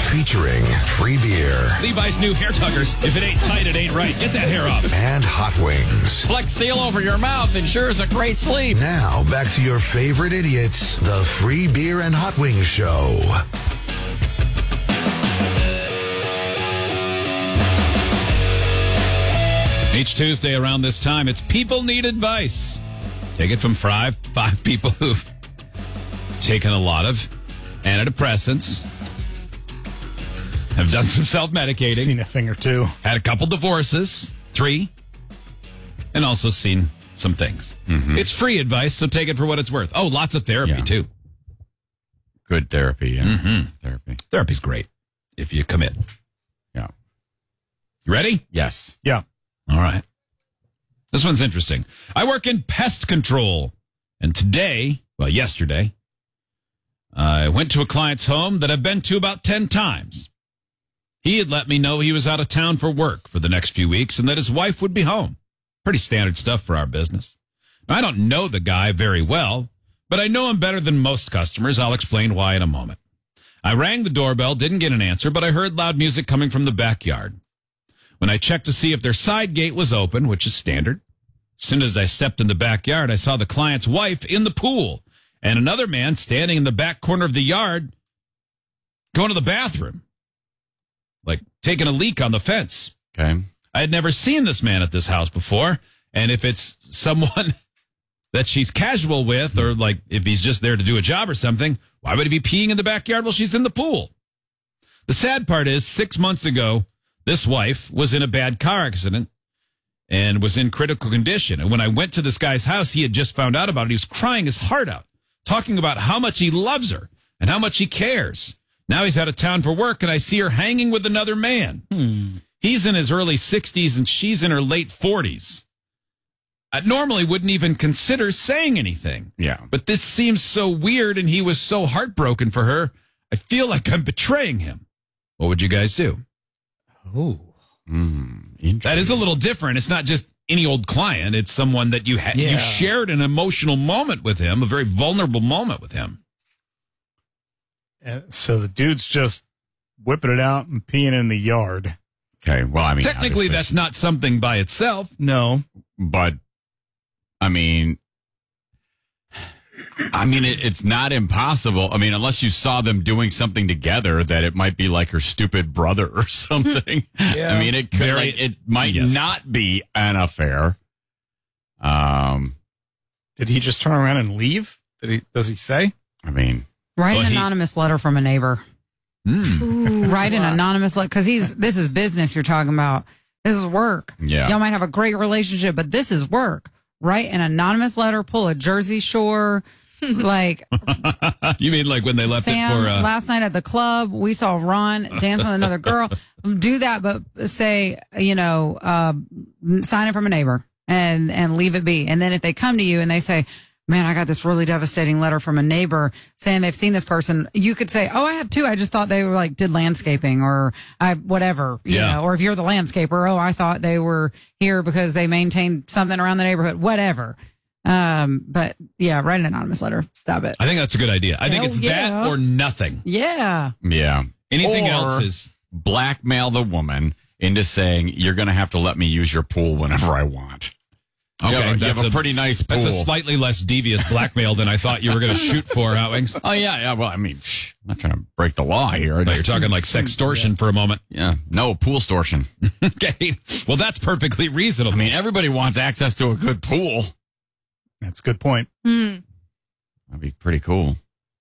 Featuring free beer Levi's new hair tuggers. If it ain't tight, it ain't right. Get that hair off. and hot wings. Flex Seal over your mouth ensures a great sleep. Now, back to your favorite idiots, the Free Beer and Hot Wings Show. Each Tuesday around this time, it's People Need Advice. Take it from five people who've taken a lot of antidepressants, have done some self-medicating, Seen a thing or two. had a couple divorces, 3, and also seen some things. It's free advice, so take it for what it's worth. Oh, lots of therapy, Yeah. too. Good therapy, yeah. Therapy. Therapy's great if you commit. Yeah. You ready? Yes. Yeah. All right. This one's interesting. I work in pest control. And yesterday, I went to a client's home that I've been to about 10 times. He had let me know he was out of town for work for the next few weeks and that his wife would be home. Pretty standard stuff for our business. Now, I don't know the guy very well, but I know him better than most customers. I'll explain why in a moment. I rang the doorbell, didn't get an answer, but I heard loud music coming from the backyard. When I checked to see if their side gate was open, which is standard, as soon as I stepped in the backyard, I saw the client's wife in the pool and another man standing in the back corner of the yard going to the bathroom, like taking a leak on the fence. Okay. I had never seen this man at this house before, and if it's someone that she's casual with or like if he's just there to do a job or something, why would he be peeing in the backyard while she's in the pool? The sad part is 6 months ago, this wife was in a bad car accident and was in critical condition. And when I went to this guy's house, he had just found out about it. He was crying his heart out, talking about how much he loves her and how much he cares. Now he's out of town for work, and I see her hanging with another man. He's in his early 60s, and she's in her late 40s. I normally wouldn't even consider saying anything. Yeah. But this seems so weird, and he was so heartbroken for her. I feel like I'm betraying him. What would you guys do? Oh. That is a little different. It's not just any old client. It's someone that you Yeah. you shared an emotional moment with him, a very vulnerable moment with him. And so the dude's just whipping it out and peeing in the yard. Okay. Well, I mean, Technically, obviously- that's not something by itself. No. But, I mean, it's not impossible. I mean, unless you saw them doing something together, that it might be like her stupid brother or something. Yeah. I mean, it could, it might not be an affair. Did he just turn around and leave? Does he say? I mean, Write Well, an he- anonymous letter from a neighbor. Write an anonymous letter because this is business you're talking about. This is work. Yeah. Y'all might have a great relationship, but this is work. Write an anonymous letter. Pull a Jersey Shore. Like You mean like when they left Sam it for... last night at the club, we saw Ron dance with another girl. Do that, but say, sign it from a neighbor and leave it be. And then if they come to you and they say, man, I got this really devastating letter from a neighbor saying they've seen this person, you could say, oh, I have too. I just thought they were like did landscaping or whatever, you know, or if you're the landscaper, oh, I thought they were here because they maintained something around the neighborhood, whatever. But yeah, write an anonymous letter. Stop it. I think that's a good idea. I think Hell it's yeah. that or nothing. Yeah. yeah. Anything Or else is... blackmail the woman into saying, you're going to have to let me use your pool whenever I want. Okay, you have a pretty nice pool. That's a slightly less devious blackmail than I thought you were going to shoot for, Hot Wings. Oh, yeah. Well, I mean, I'm not trying to break the law here. But you're talking like sextortion for a moment. Yeah. No, pool extortion. Okay. Well, that's perfectly reasonable. I mean, everybody wants access to a good pool. That's a good point. That'd be pretty cool.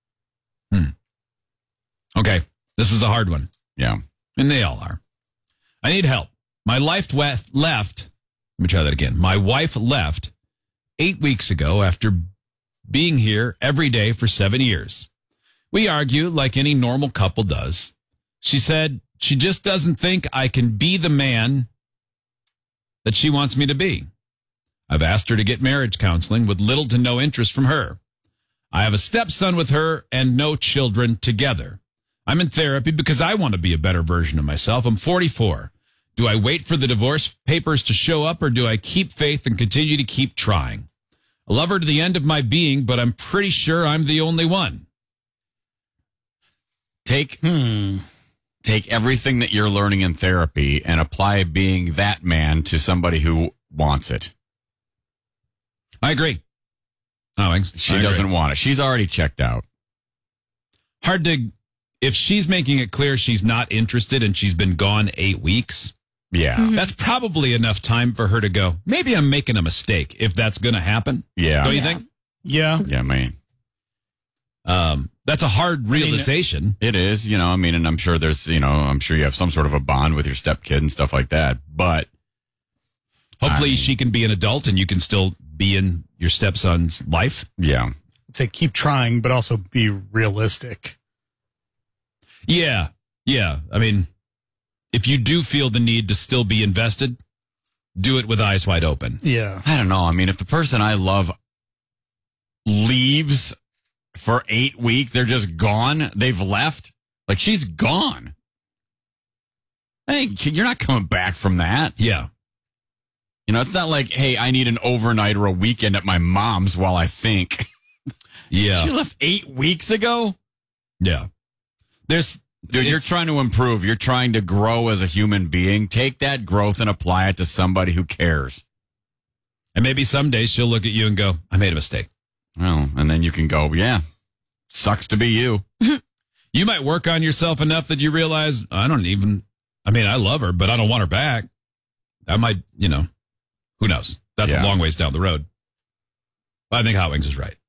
Okay. This is a hard one. Yeah. And they all are. I need help. My life left. Let me try that again. My wife left 8 weeks ago after being here every day for 7 years. We argue like any normal couple does. She said she just doesn't think I can be the man that she wants me to be. I've asked her to get marriage counseling with little to no interest from her. I have a stepson with her and no children together. I'm in therapy because I want to be a better version of myself. I'm 44. Do I wait for the divorce papers to show up or do I keep faith and continue to keep trying? I love her to the end of my being, but I'm pretty sure I'm the only one. Take take everything that you're learning in therapy and apply being that man to somebody who wants it. I agree. She doesn't want it. She's already checked out. Hard to, if she's making it clear she's not interested and she's been gone 8 weeks. Yeah. That's probably enough time for her to go, maybe I'm making a mistake if that's going to happen. Yeah. Don't you think? Yeah. Yeah, man. That's a hard realization. It is, and I'm sure I'm sure you have some sort of a bond with your stepkid and stuff like that. But hopefully she can be an adult and you can still be in your stepson's life. Yeah. I'd say keep trying, but also be realistic. Yeah. Yeah. I mean, if you do feel the need to still be invested, do it with eyes wide open. Yeah. I don't know. I mean, if the person I love leaves for 8 weeks, they're just gone. They've left. Like, she's gone. Hey, you're not coming back from that. Yeah. It's not like, hey, I need an overnight or a weekend at my mom's while I think. Yeah. She left 8 weeks ago? Yeah. Dude, you're trying to improve. You're trying to grow as a human being. Take that growth and apply it to somebody who cares. And maybe someday she'll look at you and go, I made a mistake. Well, and then you can go, yeah, sucks to be you. You might work on yourself enough that you realize, I love her, but I don't want her back. I might, who knows? That's a long ways down the road. But I think Hot Wings is right.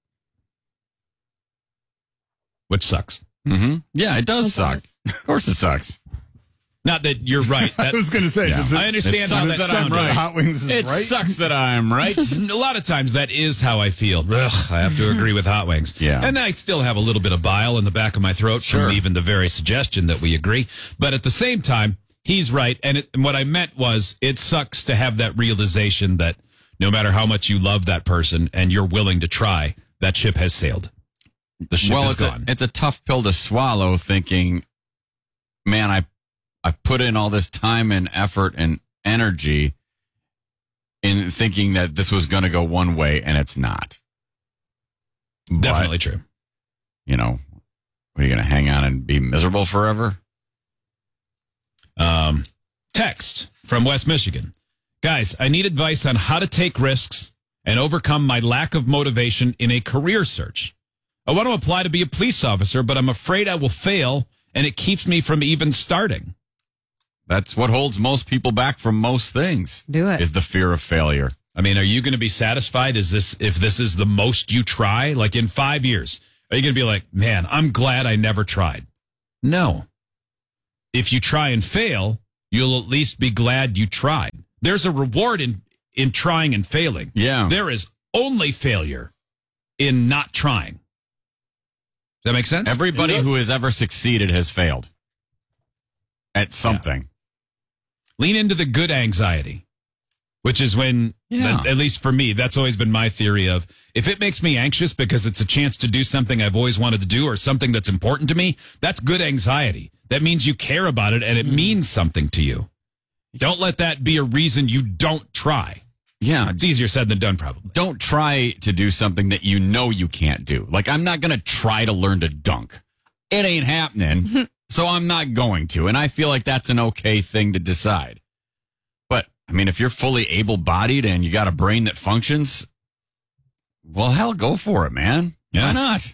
Which sucks. Mm-hmm. Yeah, it does suck. Of course it sucks. Not that you're right. I was going to say, I understand how that sounded. right. Hot Wings is It right. sucks that I'm right. A lot of times that is how I feel. Ugh, I have to agree with Hot Wings. Yeah. And I still have a little bit of bile in the back of my throat from even the very suggestion that we agree. But at the same time, he's right. And what I meant was it sucks to have that realization that no matter how much you love that person and you're willing to try, that ship has sailed. The ship is gone. It's a tough pill to swallow thinking, man, I've put in all this time and effort and energy in thinking that this was going to go one way, and it's not. Definitely true. What are you going to hang on and be miserable forever? Text from West Michigan. Guys, I need advice on how to take risks and overcome my lack of motivation in a career search. I want to apply to be a police officer, but I'm afraid I will fail, and it keeps me from even starting. That's what holds most people back from most things. Do it. Is the fear of failure. I mean, are you going to be satisfied? If this is the most you try, like in 5 years, are you going to be like, man, I'm glad I never tried? No. If you try and fail, you'll at least be glad you tried. There's a reward in trying and failing. Yeah. There is only failure in not trying. Does that make sense? Everybody who has ever succeeded has failed at something. Lean into the good anxiety, which is when, at least for me, that's always been my theory of, if it makes me anxious because it's a chance to do something I've always wanted to do or something that's important to me, that's good anxiety. That means you care about it and it means something to you. Don't let that be a reason you don't try. Yeah. It's easier said than done, probably. Don't try to do something that you can't do. Like, I'm not going to try to learn to dunk. It ain't happening, so I'm not going to. And I feel like that's an okay thing to decide. But, I mean, if you're fully able-bodied and you got a brain that functions, well, hell, go for it, man. Yeah. Why not?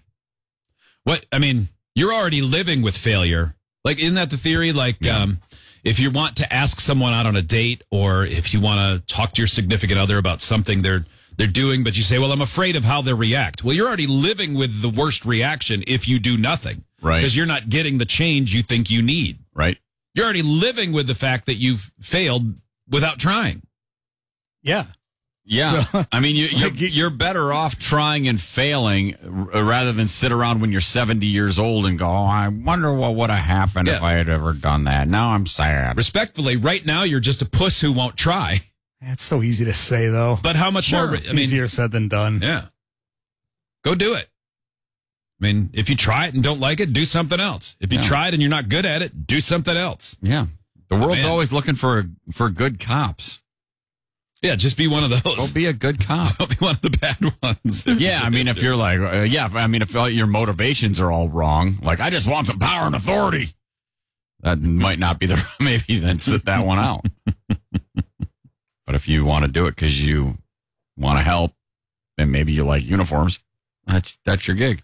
You're already living with failure. Like, isn't that the theory? Like, if you want to ask someone out on a date, or if you want to talk to your significant other about something they're doing, but you say, well, I'm afraid of how they'll react. Well, you're already living with the worst reaction if you do nothing. Right. Because you're not getting the change you think you need. Right. You're already living with the fact that you've failed without trying. Yeah. Yeah. So, I mean, you're better off trying and failing rather than sit around when you're 70 years old and go, oh, I wonder what would have happened if I had ever done that. Now I'm sad. Respectfully, right now you're just a puss who won't try. That's so easy to say, though. But how much more? It's easier said than done. Yeah. Go do it. I mean, if you try it and don't like it, do something else. If you try it and you're not good at it, do something else. Yeah. The world's always looking for good cops. Yeah, just be one of those. Go be a good cop. Don't be one of the bad ones. Yeah, I mean, if you're like, if your motivations are all wrong, like, I just want some power and authority. that might not be maybe then sit that one out. But if you want to do it because you want to help, and maybe you like uniforms, that's your gig.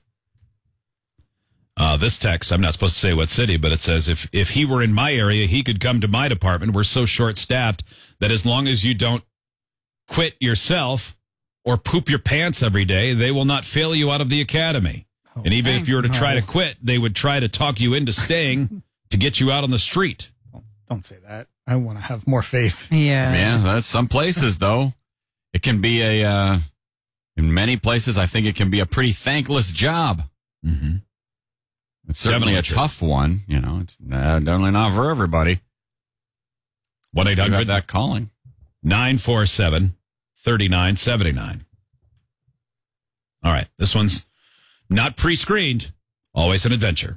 This text, I'm not supposed to say what city, but it says, if he were in my area, he could come to my department. We're so short-staffed that as long as you don't quit yourself or poop your pants every day, they will not fail you out of the academy. And even if you were to try to quit, they would try to talk you into staying to get you out on the street. Don't say that. I want to have more faith. Yeah. Yeah, that's some places, though. It can be in many places, I think it can be a pretty thankless job. Mm-hmm. It's certainly a tough one. You know, it's definitely not for everybody. 1-800 that calling. 947-3979. All right. This one's not pre-screened. Always an adventure.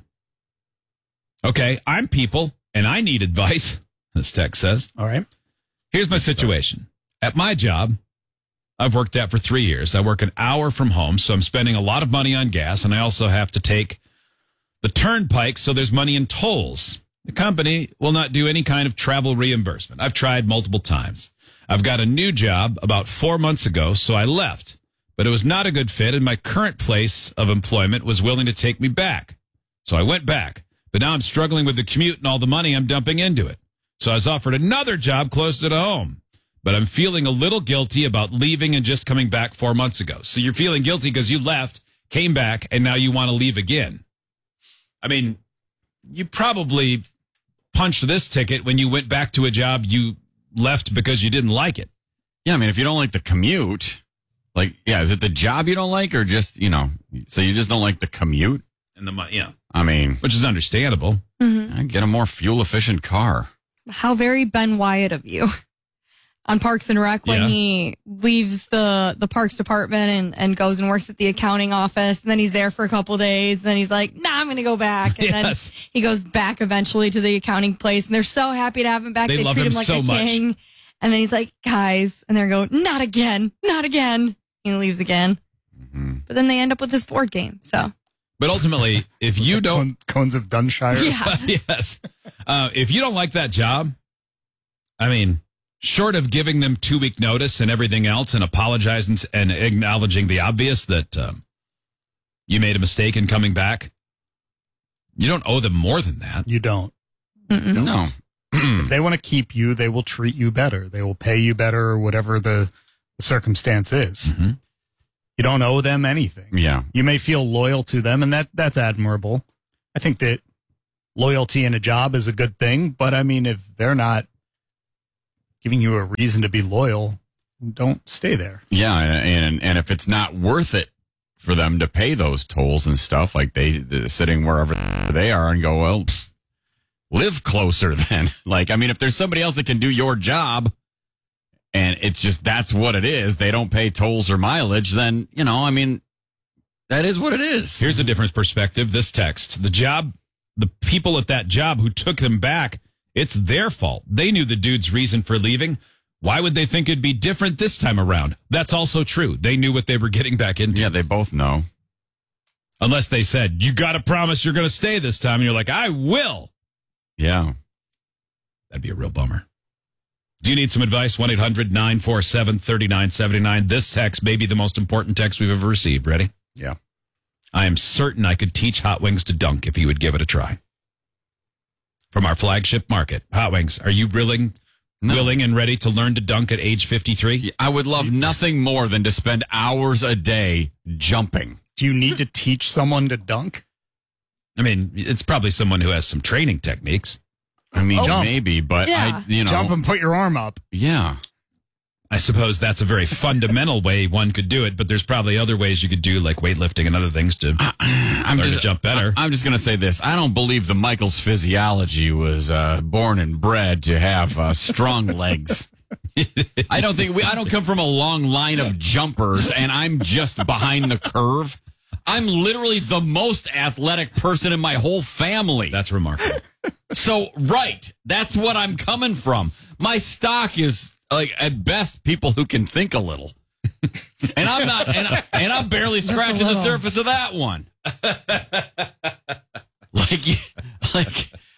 Okay. I'm people and I need advice. This text says. All right. Here's my situation. At my job, I've worked at for 3 years. I work an hour from home, so I'm spending a lot of money on gas, and I also have to take the turnpike, so there's money in tolls. The company will not do any kind of travel reimbursement. I've tried multiple times. I've got a new job about 4 months ago, so I left. But it was not a good fit, and my current place of employment was willing to take me back. So I went back. But now I'm struggling with the commute and all the money I'm dumping into it. So I was offered another job closer to home. But I'm feeling a little guilty about leaving and just coming back 4 months ago. So you're feeling guilty because you left, came back, and now you want to leave again. I mean, you probably punched this ticket when you went back to a job you left because you didn't like it. Yeah, I mean, if you don't like the commute, is it the job you don't like or just, so you just don't like the commute? And the money, yeah. I mean, which is understandable. Mm-hmm. Get a more fuel-efficient car. How very Ben Wyatt of you. On Parks and Rec when he leaves the Parks Department and goes and works at the accounting office. And then he's there for a couple of days. And then he's like, nah, I'm going to go back. And then he goes back eventually to the accounting place. And they're so happy to have him back. They love treat him him like so a much. king. And then he's like, guys. And they're going, not again. Not again. And he leaves again. Mm-hmm. But then they end up with this board game. So. But ultimately, if you don't... Cones of Dunshire. Yeah. Yes. If you don't like that job, I mean... short of giving them 2-week notice and everything else and apologizing and acknowledging the obvious that you made a mistake in coming back, you don't owe them more than that. You don't. Mm-mm. No. If they want to keep you, they will treat you better. They will pay you better or whatever the circumstance is. Mm-hmm. You don't owe them anything. Yeah. You may feel loyal to them, and that's admirable. I think that loyalty in a job is a good thing, but I mean, if they're not giving you a reason to be loyal, don't stay there. Yeah, and if it's not worth it for them to pay those tolls and stuff, like they're sitting wherever they are and go, well, live closer then. If there's somebody else that can do your job and it's just that's what it is, they don't pay tolls or mileage, then, that is what it is. Here's a different perspective. This text, the people at that job who took them back, it's their fault. They knew the dude's reason for leaving. Why would they think it'd be different this time around? That's also true. They knew what they were getting back into. Yeah, they both know. Unless they said, you got to promise you're going to stay this time. And you're like, I will. Yeah. That'd be a real bummer. Do you need some advice? 1-800-947-3979. This text may be the most important text we've ever received. Ready? Yeah. I am certain I could teach Hot Wings to dunk if he would give it a try. From our flagship market, Hot Wings, are you willing and ready to learn to dunk at age 53? I would love nothing more than to spend hours a day jumping. Do you need to teach someone to dunk? I mean, it's probably someone who has some training techniques. I mean, Jump. maybe, but Yeah. Jump and put your arm up. Yeah. I suppose that's a very fundamental way one could do it, but there's probably other ways you could do, like weightlifting and other things to learn to jump better. I'm just going to say this. I don't believe the Michael's physiology was born and bred to have strong legs. I don't come from a long line of jumpers, and I'm just behind the curve. I'm literally the most athletic person in my whole family. That's remarkable. So, right. That's what I'm coming from. My stock is, at best, people who can think a little. And I'm not, and I'm barely scratching the surface of that one.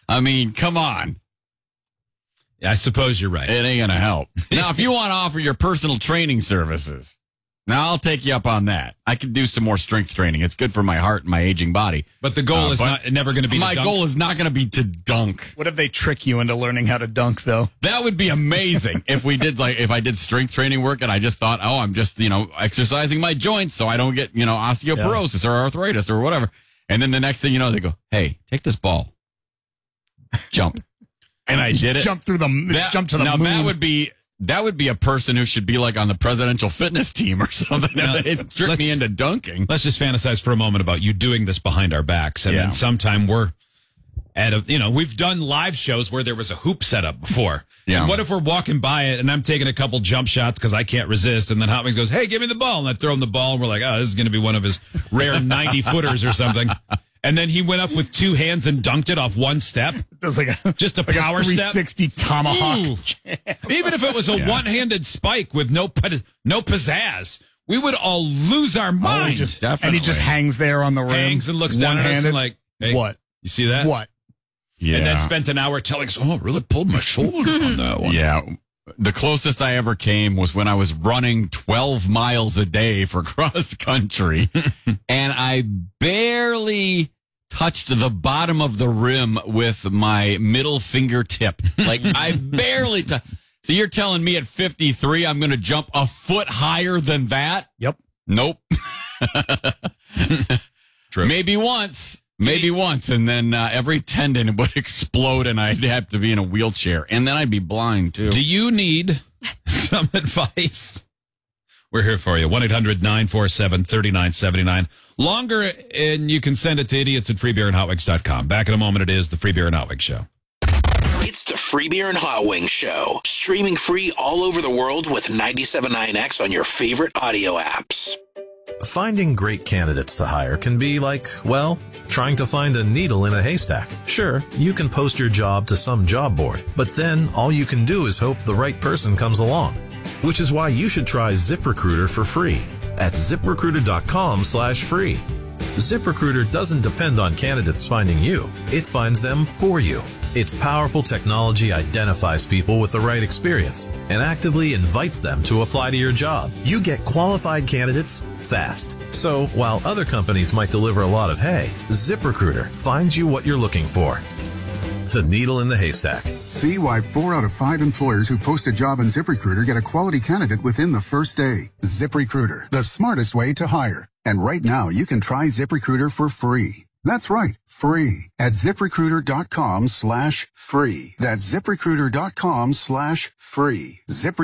I mean, come on. I suppose you're right. It ain't going to help. Now, if you want to offer your personal training services, now I'll take you up on that. I could do some more strength training. It's good for my heart and my aging body. But the goal is never going to be my to dunk. goal is not going to be to dunk. What if they trick you into learning how to dunk, though? That would be amazing if I did strength training work and I just thought, oh, I'm just, exercising my joints so I don't get, osteoporosis or arthritis or whatever. And then the next thing you know, they go, hey, take this ball. Jump. And I did it. Jump to the moon. Now that would be a person who should be like on the presidential fitness team or something. Now, They tricked me into dunking. Let's just fantasize for a moment about you doing this behind our backs. And then sometime we're we've done live shows where there was a hoop set up before. Yeah. And what if we're walking by it and I'm taking a couple jump shots because I can't resist. And then Hot Wings goes, hey, give me the ball. And I throw him the ball. And we're like, oh, this is going to be one of his rare 90 footers or something. And then he went up with two hands and dunked it off one step. It was like just a power 360 step. tomahawk. Even if it was a one-handed spike with no pizzazz, we would all lose our minds. And he just hangs there on the rim. Hangs and looks down at us and like, hey, what? You see that? What? Yeah. And then spent an hour telling us, it really pulled my shoulder on that one. Yeah. The closest I ever came was when I was running 12 miles a day for cross country. And I barely touched the bottom of the rim with my middle fingertip. Like I barely So you're telling me at 53, I'm going to jump a foot higher than that? Yep. Nope. True. Maybe once, and then every tendon would explode, and I'd have to be in a wheelchair, and then I'd be blind too. Do you need some advice? We're here for you. 1-800-947-3979. Longer, and you can send it to idiots@freebeerandhotwings.com. Back in a moment, it is the Free Beer and Hot Wings Show. It's the Free Beer and Hot Wings Show. Streaming free all over the world with 97.9X on your favorite audio apps. Finding great candidates to hire can be like, well, trying to find a needle in a haystack. Sure, you can post your job to some job board, but then all you can do is hope the right person comes along. Which is why you should try ZipRecruiter for free at ZipRecruiter.com/free. ZipRecruiter doesn't depend on candidates finding you. It finds them for you. Its powerful technology identifies people with the right experience and actively invites them to apply to your job. You get qualified candidates fast. So while other companies might deliver a lot of hay, ZipRecruiter finds you what you're looking for. The needle in the haystack. See why 4 out of 5 employers who post a job on ZipRecruiter get a quality candidate within the first day. ZipRecruiter, the smartest way to hire. And right now, you can try ZipRecruiter for free. That's right, free at ZipRecruiter.com/free. That's ZipRecruiter.com/free.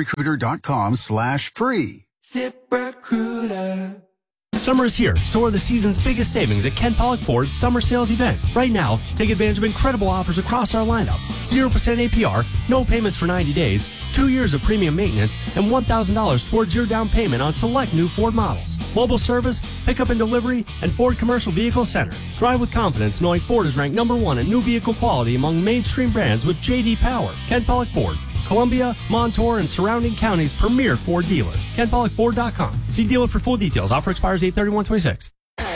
ZipRecruiter.com/free. ZipRecruiter. Summer is here, so are the season's biggest savings at Ken Pollock Ford's summer sales event. Right now, take advantage of incredible offers across our lineup. 0% APR, no payments for 90 days, 2 years of premium maintenance, and $1,000 towards your down payment on select new Ford models. Mobile service, pickup and delivery, and Ford Commercial Vehicle Center. Drive with confidence knowing Ford is ranked #1 in new vehicle quality among mainstream brands with J.D. Power. Ken Pollock Ford. Columbia, Montour, and surrounding counties' premier Ford dealer. KenPollockFord.com. See dealer for full details. Offer expires 8/31/26.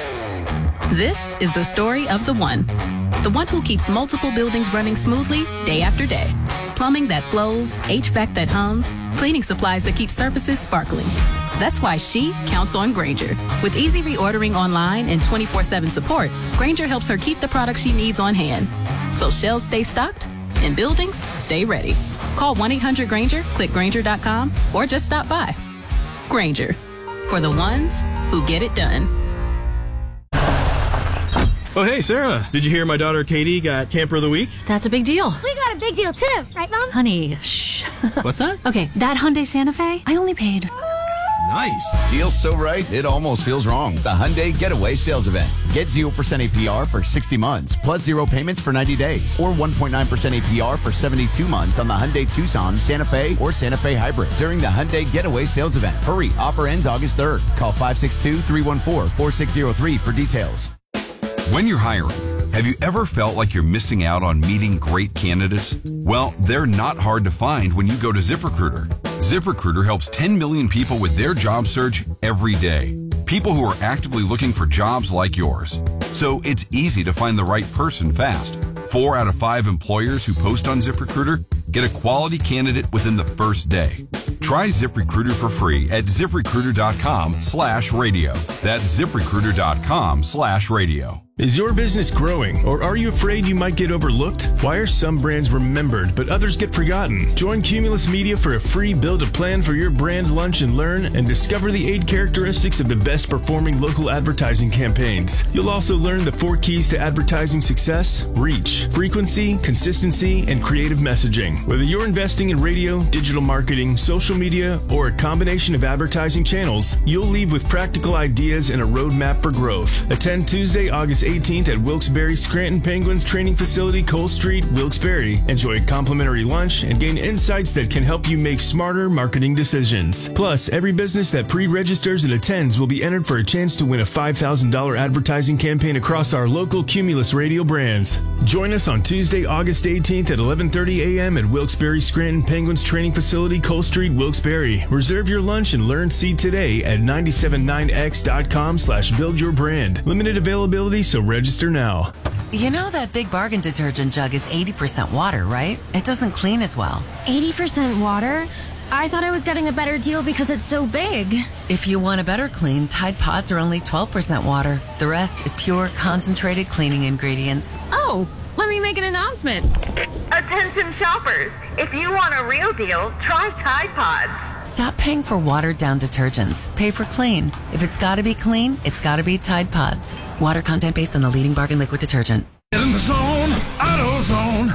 This is the story of the one. The one who keeps multiple buildings running smoothly day after day. Plumbing that flows, HVAC that hums, cleaning supplies that keep surfaces sparkling. That's why she counts on Grainger. With easy reordering online and 24/7 support, Grainger helps her keep the products she needs on hand. So shelves stay stocked and buildings stay ready. Call 1-800-GRAINGER, click Grainger.com, or just stop by. Grainger, for the ones who get it done. Oh, hey, Sarah. Did you hear my daughter Katie got Camper of the Week? That's a big deal. We got a big deal too, right, Mom? Honey, shh. What's that? Okay, that Hyundai Santa Fe, I only paid... Nice. Deal's so right, it almost feels wrong. The Hyundai Getaway Sales Event. Get 0% APR for 60 months, plus 0 payments for 90 days, or 1.9% APR for 72 months on the Hyundai Tucson, Santa Fe, or Santa Fe Hybrid during the Hyundai Getaway Sales Event. Hurry, offer ends August 3rd. Call 562-314-4603 for details. When you're hiring, have you ever felt like you're missing out on meeting great candidates? Well, they're not hard to find when you go to ZipRecruiter. ZipRecruiter helps 10 million people with their job search every day. People who are actively looking for jobs like yours. So it's easy to find the right person fast. 4 out of 5 employers who post on ZipRecruiter get a quality candidate within the first day. Try ZipRecruiter for free at ZipRecruiter.com/radio. That's ZipRecruiter.com/radio. Is your business growing, or are you afraid you might get overlooked? Why are some brands remembered, but others get forgotten? Join Cumulus Media for a free Build a Plan for your brand lunch and learn, and discover the 8 characteristics of the best performing local advertising campaigns. You'll also learn the 4 keys to advertising success: reach, frequency, consistency, and creative messaging. Whether you're investing in radio, digital marketing, social media, or a combination of advertising channels, you'll leave with practical ideas and a roadmap for growth. Attend Tuesday, August 18th at Wilkes-Barre Scranton Penguins Training Facility, Cole Street, Wilkes-Barre. Enjoy a complimentary lunch and gain insights that can help you make smarter marketing decisions. Plus, every business that pre-registers and attends will be entered for a chance to win a $5,000 advertising campaign across our local Cumulus radio brands. Join us on Tuesday, August 18th at 11:30 a.m. at Wilkes-Barre Scranton Penguins Training Facility, Cole Street, Wilkes-Barre. Reserve your lunch and learn seat today at 979x.com/buildyourbrand. Limited availability, so register now. You know that Big Bargain detergent jug is 80% water, right? It doesn't clean as well. 80% water? I thought I was getting a better deal because it's so big. If you want a better clean, Tide Pods are only 12% water. The rest is pure, concentrated cleaning ingredients. Oh, let me make an announcement. Attention shoppers, if you want a real deal, try Tide Pods. Stop paying for watered-down detergents. Pay for clean. If it's got to be clean, it's got to be Tide Pods. Water content based on the leading bargain liquid detergent. Get in the zone, AutoZone.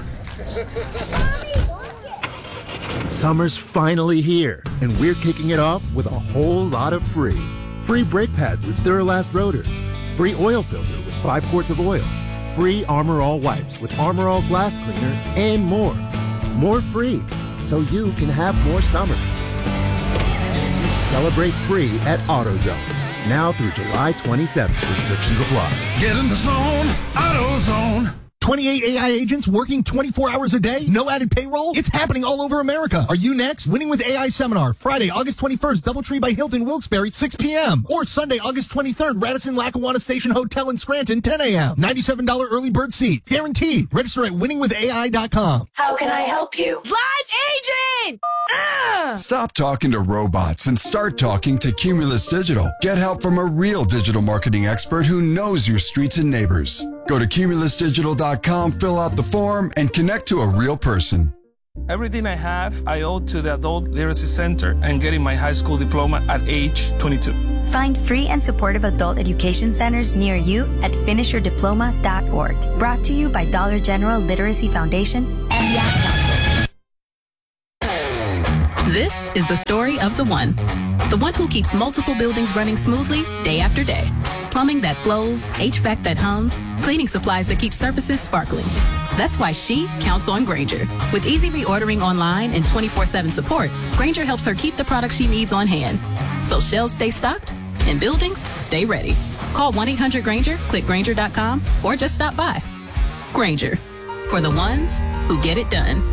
Summer's finally here, and we're kicking it off with a whole lot of free. Free brake pads with Duralast rotors. Free oil filter with 5 quarts of oil. Free Armor All wipes with Armor All glass cleaner, and more. More free, so you can have more summer. Celebrate free at AutoZone. Now through July 27th. Restrictions apply. Get in the zone, AutoZone. 28 AI agents working 24 hours a day? No added payroll? It's happening all over America. Are you next? Winning with AI Seminar, Friday, August 21st, Doubletree by Hilton, Wilkes-Barre, 6 p.m. Or Sunday, August 23rd, Radisson Lackawanna Station Hotel in Scranton, 10 a.m. $97 early bird seats. Guaranteed. Register at winningwithai.com. How can I help you? Live agent! Stop talking to robots and start talking to Cumulus Digital. Get help from a real digital marketing expert who knows your streets and neighbors. Go to cumulusdigital.com, fill out the form, and connect to a real person. Everything I have, I owe to the Adult Literacy Center and getting my high school diploma at age 22. Find free and supportive adult education centers near you at finishyourdiploma.org. Brought to you by Dollar General Literacy Foundation and the Ad Council. This is the story of the one who keeps multiple buildings running smoothly day after day. Plumbing that flows, HVAC that hums, cleaning supplies that keep surfaces sparkling. That's why she counts on Grainger. With easy reordering online and 24/7 support, Grainger helps her keep the products she needs on hand. So shelves stay stocked and buildings stay ready. Call 1-800-GRAINGER, click Grainger.com, or just stop by. Grainger, for the ones who get it done.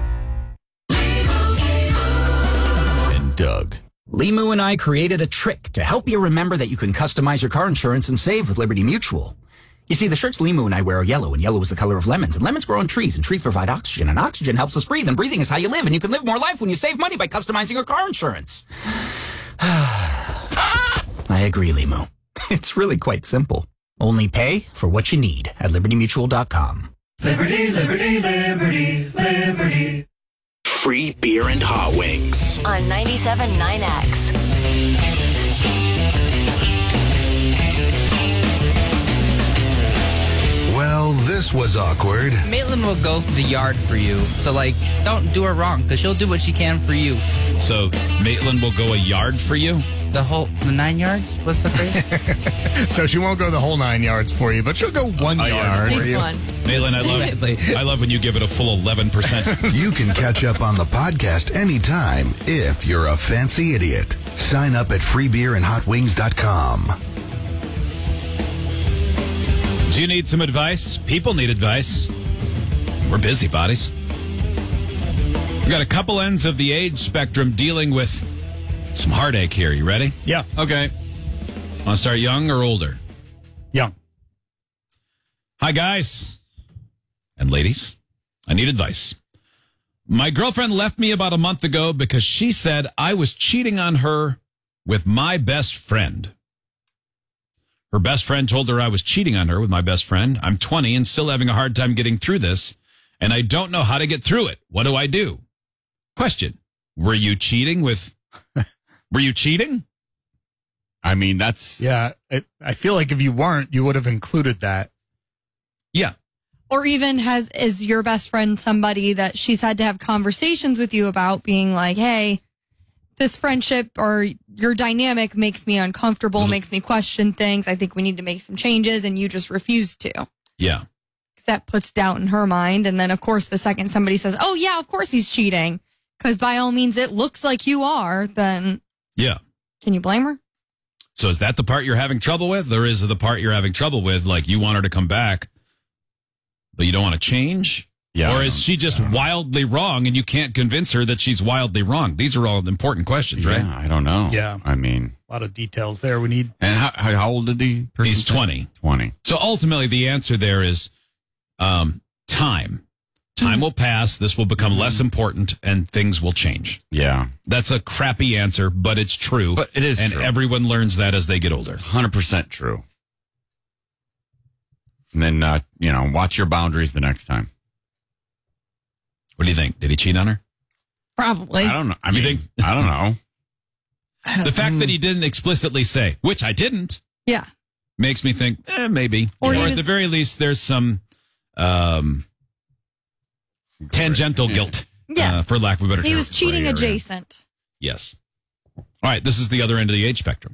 And Doug. Limu and I created a trick to help you remember that you can customize your car insurance and save with Liberty Mutual. You see, the shirts Limu and I wear are yellow, and yellow is the color of lemons, and lemons grow on trees, and trees provide oxygen, and oxygen helps us breathe, and breathing is how you live, and you can live more life when you save money by customizing your car insurance. I agree, Limu. It's really quite simple. Only pay for what you need at LibertyMutual.com. Liberty, liberty, liberty, liberty. Free beer and hot wings. On 97.9X. Well, this was awkward. Maitland will go the yard for you. So, don't do her wrong, because she'll do what she can for you. So, Maitland will go a yard for you? The 9 yards? What's the phrase? So she won't go the whole 9 yards for you, but she'll go 1 yard for you. Maitland, I love when you give it a full 11%. You can catch up on the podcast anytime if you're a fancy idiot. Sign up at freebeerandhotwings.com. Do you need some advice? People need advice. We're busybodies. We got a couple ends of the age spectrum dealing with some heartache here. You ready? Yeah. Okay. Want to start young or older? Young. Hi, guys. And ladies, I need advice. My girlfriend left me about a month ago because she said I was cheating on her with my best friend. Her best friend told her I was cheating on her with my best friend. I'm 20 and still having a hard time getting through this, and I don't know how to get through it. What do I do? Question. Were you cheating? I mean, that's... Yeah, I feel like if you weren't, you would have included that. Yeah. Or even is your best friend somebody that she's had to have conversations with you about, being like, hey, this friendship or your dynamic makes me uncomfortable, makes me question things. I think we need to make some changes, and you just refuse to. Yeah. Because that puts doubt in her mind. And then, of course, the second somebody says, oh, yeah, of course he's cheating, because by all means it looks like you are, then yeah. Can you blame her? So is that the part you're having trouble with? Or is it the part you're having trouble with, like you want her to come back, but you don't want to change? Yeah. Or is she just wildly wrong and you can't convince her that she's wildly wrong? These are all important questions, right? I don't know. Yeah. I mean, a lot of details there we need. And how old did the person He's 20. 20. So ultimately the answer there is time. Time will pass. This will become less important and things will change. Yeah. That's a crappy answer, but it's true. But it is and true. Everyone learns that as they get older. 100% true. And then, watch your boundaries the next time. What do you think? Did he cheat on her? Probably. I don't know. I mean, I don't know. The fact that he didn't explicitly say, which I didn't, yeah, makes me think, maybe. Or at the very least, there's some tangential guilt, for lack of a better term. He was cheating adjacent. Yes. All right, this is the other end of the age spectrum.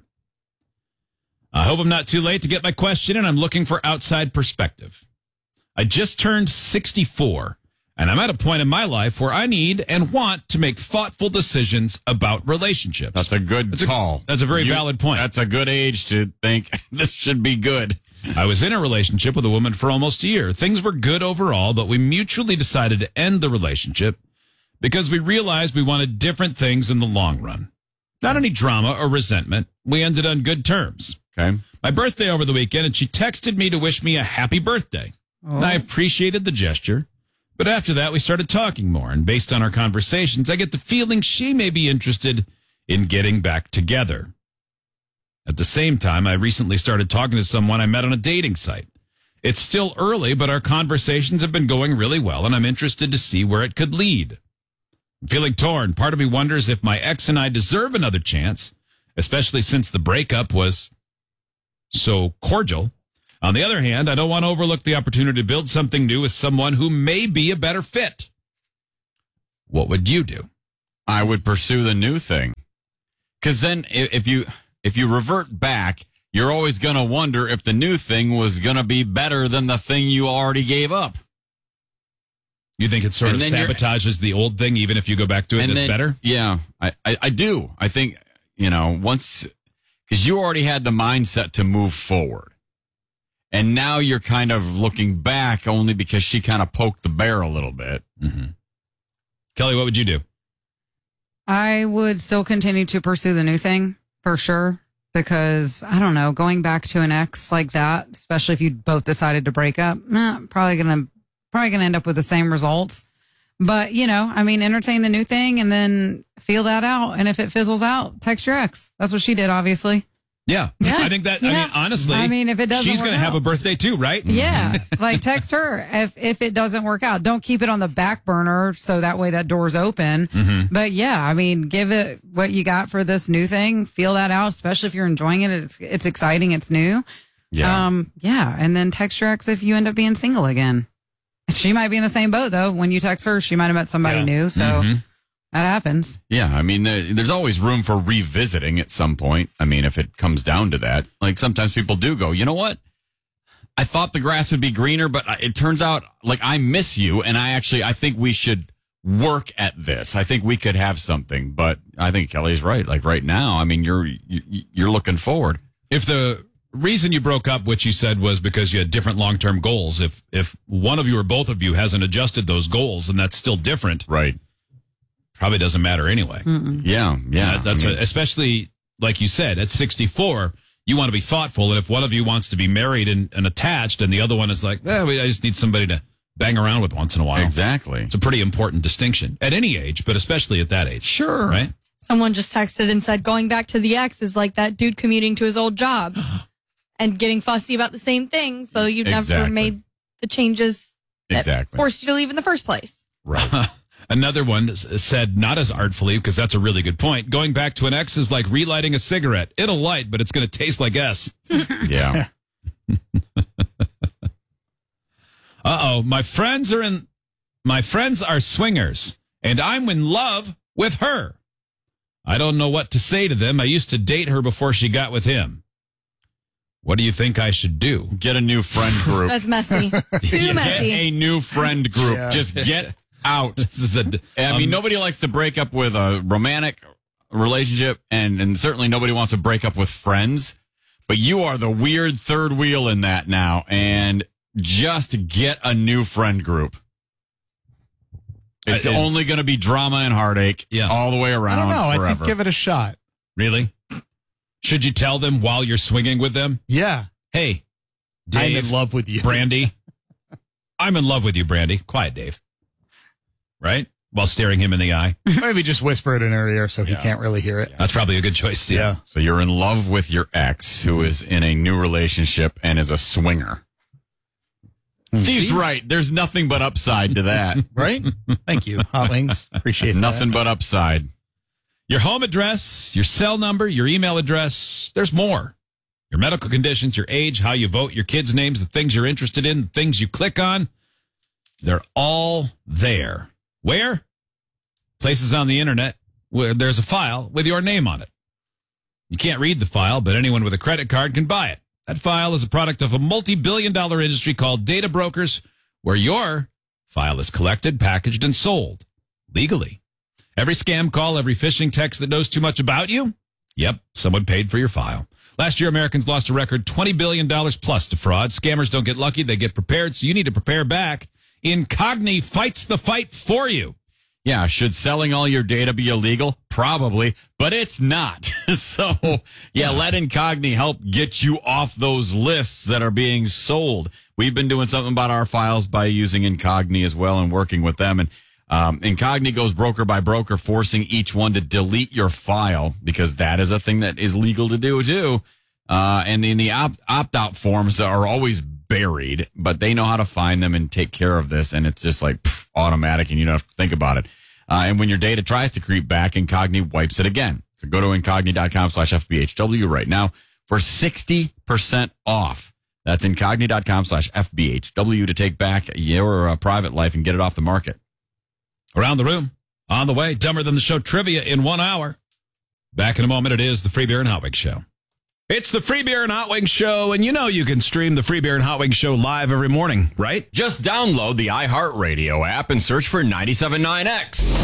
I hope I'm not too late to get my question in. I'm looking for outside perspective. I just turned 64, and I'm at a point in my life where I need and want to make thoughtful decisions about relationships. That's a good call. That's a very valid point. That's a good age to think this should be good. I was in a relationship with a woman for almost a year. Things were good overall, but we mutually decided to end the relationship because we realized we wanted different things in the long run. Not any drama or resentment. We ended on good terms. Okay. My birthday over the weekend, and she texted me to wish me a happy birthday. Oh. And I appreciated the gesture. But after that, we started talking more, and based on our conversations, I get the feeling she may be interested in getting back together. At the same time, I recently started talking to someone I met on a dating site. It's still early, but our conversations have been going really well, and I'm interested to see where it could lead. I'm feeling torn. Part of me wonders if my ex and I deserve another chance, especially since the breakup was so cordial. On the other hand, I don't want to overlook the opportunity to build something new with someone who may be a better fit. What would you do? I would pursue the new thing. Because then if you revert back, you're always going to wonder if the new thing was going to be better than the thing you already gave up. You think it sort of sabotages the old thing, even if you go back to it, that's better? Yeah, I do. I think, once, because you already had the mindset to move forward. And now you're kind of looking back only because she kind of poked the bear a little bit. Mm-hmm. Kelly, what would you do? I would still continue to pursue the new thing for sure. Because, I don't know, going back to an ex like that, especially if you both decided to break up, probably gonna end up with the same results. But, entertain the new thing and then feel that out. And if it fizzles out, text your ex. That's what she did, obviously. Yeah. I think that, honestly, if it doesn't she's going to have a birthday too, right? Yeah. Text her if it doesn't work out. Don't keep it on the back burner so that way that door's open. Mm-hmm. But give it what you got for this new thing. Feel that out, especially if you're enjoying it. It's exciting. It's new. Yeah. And then text your ex if you end up being single again. She might be in the same boat though. When you text her, she might have met somebody new. So that happens. Yeah. There's always room for revisiting at some point. If it comes down to that, like sometimes people do go, you know what? I thought the grass would be greener, but it turns out like I miss you. And I think we should work at this. I think we could have something, but I think Kelly's right. Like right now, you're looking forward. If the reason you broke up, which you said was because you had different long-term goals, if one of you or both of you hasn't adjusted those goals and that's still different, right? Probably doesn't matter anyway. Mm-mm. Yeah. That's especially like you said, at 64, you want to be thoughtful. And if one of you wants to be married and attached and the other one is like, I just need somebody to bang around with once in a while. Exactly. It's a pretty important distinction at any age, but especially at that age. Sure. Right? Someone just texted and said going back to the ex is like that dude commuting to his old job and getting fussy about the same thing. So you never made the changes that forced you to leave in the first place. Right. Another one said, not as artfully, because that's a really good point. Going back to an ex is like relighting a cigarette. It'll light, but it's going to taste like S. Yeah. Uh-oh. My friends are swingers, and I'm in love with her. I don't know what to say to them. I used to date her before she got with him. What do you think I should do? Get a new friend group. That's messy. Too messy. Get a new friend group. Yeah. Just get out. I mean, nobody likes to break up with a romantic relationship, and certainly nobody wants to break up with friends. But you are the weird third wheel in that now, and just get a new friend group. It's only going to be drama and heartache all the way around. I don't know. Forever. I think give it a shot. Really? Should you tell them while you're swinging with them? Yeah. Hey, Dave, I'm in love with you. Brandy. I'm in love with you, Brandy. Quiet, Dave. Right? While staring him in the eye. Maybe just whisper it in her ear so he can't really hear it. That's probably a good choice, too. Yeah. So you're in love with your ex who is in a new relationship and is a swinger. Steve's right. There's nothing but upside to that. Right? Thank you, Hot Wings. Appreciate Nothing but upside. Your home address, your cell number, your email address. There's more. Your medical conditions, your age, how you vote, your kids' names, the things you're interested in, the things you click on. They're all there. Where? Places on the internet where there's a file with your name on it. You can't read the file, but anyone with a credit card can buy it. That file is a product of a multi-billion-dollar industry called data brokers, where your file is collected, packaged, and sold legally. Every scam call, every phishing text that knows too much about you, yep, someone paid for your file. Last year, Americans lost a record $20 billion plus to fraud. Scammers don't get lucky, they get prepared, so you need to prepare back. Incogni fights the fight for you. Yeah, should selling all your data be illegal? Probably, but it's not. So, let Incogni help get you off those lists that are being sold. We've been doing something about our files by using Incogni as well and working with them. And Incogni goes broker by broker, forcing each one to delete your file because that is a thing that is legal to do too. And in the opt-out forms are always buried, but they know how to find them and take care of this. And it's just like automatic and you don't have to think about it. And when your data tries to creep back, Incogni wipes it again. So go to incogni.com/FBHW right now for 60% off. That's incogni.com/FBHW to take back your private life and get it off the market. Around the room, on the way, Dumber Than the Show trivia in 1 hour. Back in a moment, it is the Free Beer and Hot Wings Show. It's the Free Beer and Hot Wings Show, and you know you can stream the Free Beer and Hot Wings Show live every morning, right? Just download the iHeartRadio app and search for 97.9X.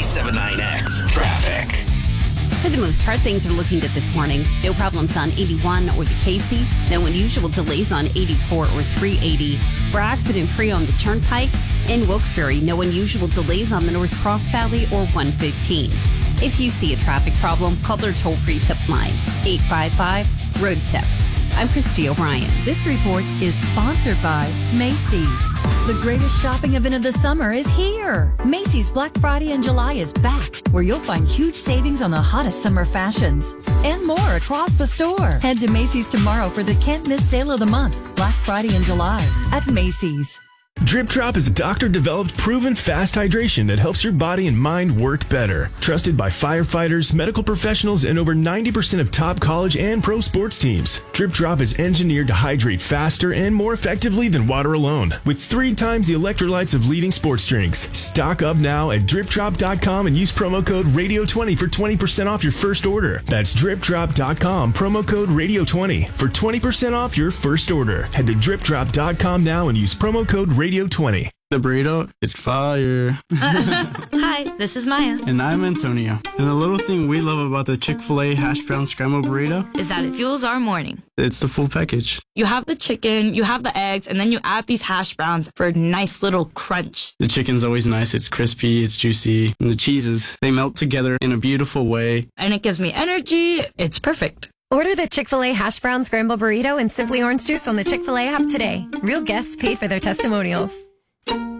97.9X Traffic. For the most part, things are looking good this morning. No problems on 81 or the Casey. No unusual delays on 84 or 380. We're accident-free on the Turnpike. In Wilkes-Barre, no unusual delays on the North Cross Valley or 115. If you see a traffic problem, call their toll-free tip line, 855-ROAD-TIP. I'm Christy O'Brien. This report is sponsored by Macy's. The greatest shopping event of the summer is here. Macy's Black Friday in July is back, where you'll find huge savings on the hottest summer fashions and more across the store. Head to Macy's tomorrow for the Can't Miss Sale of the Month, Black Friday in July at Macy's. Drip Drop is a doctor-developed, proven fast hydration that helps your body and mind work better. Trusted by firefighters, medical professionals, and over 90% of top college and pro sports teams. Drip Drop is engineered to hydrate faster and more effectively than water alone, with 3 times the electrolytes of leading sports drinks. Stock up now at dripdrop.com and use promo code RADIO20 for 20% off your first order. That's dripdrop.com, promo code RADIO20 for 20% off your first order. Head to dripdrop.com now and use promo code RADIO20. The burrito is fire. Hi, this is Maya. And I'm Antonio. And the little thing we love about the Chick-fil-A hash brown scrambled burrito is that it fuels our morning. It's the full package. You have the chicken, you have the eggs, and then you add these hash browns for a nice little crunch. The chicken's always nice. It's crispy, it's juicy. And the cheeses, they melt together in a beautiful way. And it gives me energy. It's perfect. Order the Chick-fil-A Hash Brown Scramble Burrito and Simply Orange Juice on the Chick-fil-A app today. Real guests paid for their testimonials.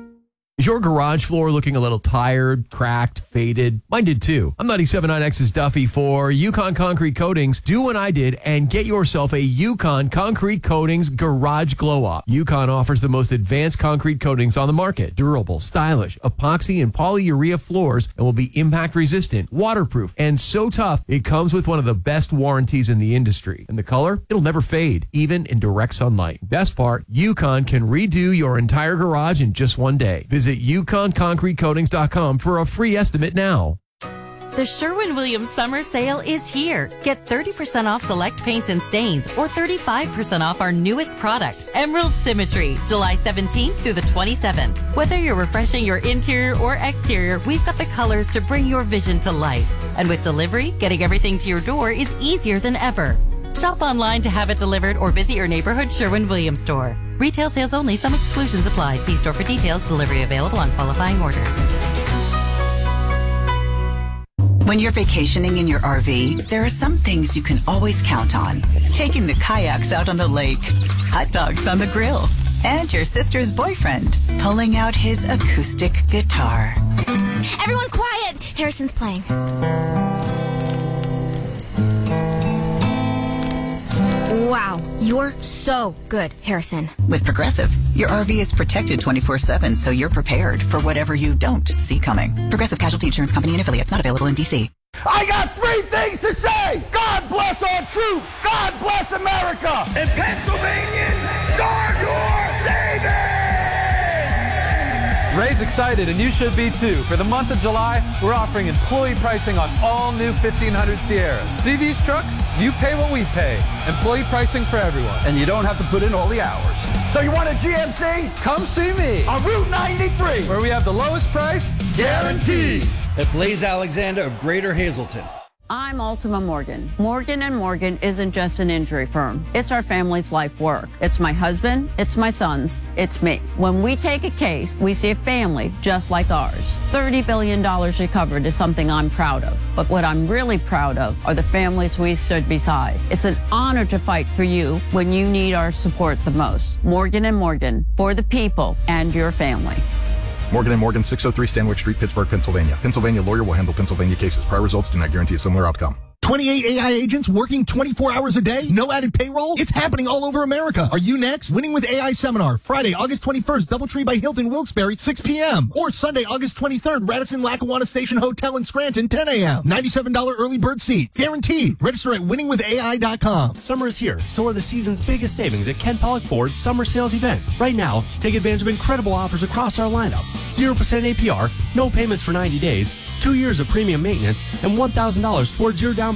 Is your garage floor looking a little tired, cracked, faded? Mine did too. I'm 97.9X's Duffy for Yukon Concrete Coatings. Do what I did and get yourself a Yukon Concrete Coatings Garage Glow Up. Yukon offers the most advanced concrete coatings on the market. Durable, stylish, epoxy and polyurea floors, and will be impact resistant, waterproof, and so tough it comes with one of the best warranties in the industry. And the color? It'll never fade, even in direct sunlight. Best part, Yukon can redo your entire garage in just one day. Visit YukonConcreteCoatings.com for a free estimate now. The Sherwin-Williams summer sale is here. Get 30% off select paints and stains or 35% off our newest product, Emerald Symmetry, July 17th through the 27th. Whether you're refreshing your interior or exterior, we've got the colors to bring your vision to life. And with delivery, getting everything to your door is easier than ever. Shop online to have it delivered or visit your neighborhood Sherwin-Williams store. Retail sales only. Some exclusions apply. See store for details. Delivery available on qualifying orders. When you're vacationing in your RV, there are some things you can always count on. Taking the kayaks out on the lake, hot dogs on the grill, and your sister's boyfriend pulling out his acoustic guitar. Everyone quiet! Harrison's playing. Wow, you're so good, Harrison. With Progressive, your RV is protected 24/7, so you're prepared for whatever you don't see coming. Progressive Casualty Insurance Company and affiliates, not available in D.C. I got 3 things to say. God bless our troops. God bless America. And Pennsylvanians, start your savings. Ray's excited, and you should be too. For the month of July, we're offering employee pricing on all new 1500 Sierras. See these trucks? You pay what we pay. Employee pricing for everyone. And you don't have to put in all the hours. So you want a GMC? Come see me on Route 93, where we have the lowest price guaranteed. At Blaze Alexander of Greater Hazleton. I'm Ultima Morgan. Morgan & Morgan isn't just an injury firm. It's our family's life work. It's my husband, it's my sons, it's me. When we take a case, we see a family just like ours. $30 billion recovered is something I'm proud of. But what I'm really proud of are the families we stood beside. It's an honor to fight for you when you need our support the most. Morgan & Morgan, for the people and your family. Morgan & Morgan, 603 Stanwyck Street, Pittsburgh, Pennsylvania. Pennsylvania lawyer will handle Pennsylvania cases. Prior results do not guarantee a similar outcome. 28 AI agents working 24 hours a day? No added payroll? It's happening all over America. Are you next? Winning with AI seminar, Friday, August 21st, Doubletree by Hilton Wilkes-Barre, 6 p.m. Or Sunday, August 23rd, Radisson Lackawanna Station Hotel in Scranton, 10 a.m. $97 early bird seats. Guaranteed. Register at winningwithai.com. Summer is here. So are the season's biggest savings at Ken Pollock Ford's summer sales event. Right now, take advantage of incredible offers across our lineup. 0% APR, no payments for 90 days, 2 years of premium maintenance, and $1,000 towards your down